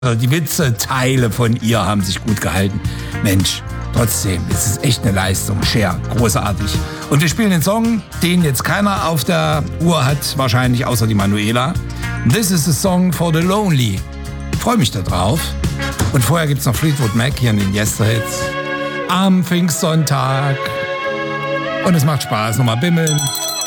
Die Witze-Teile von ihr haben sich gut gehalten. Mensch, trotzdem, es ist echt eine Leistung. Cher, großartig. Und wir spielen den Song, den jetzt keiner auf der Uhr hat, wahrscheinlich außer die Manuela. This is a song for the lonely. Ich freue mich da drauf. Und vorher gibt's noch Fleetwood Mac hier in den Yesterhits. Am Pfingstsonntag. Und es macht Spaß. Nochmal bimmeln.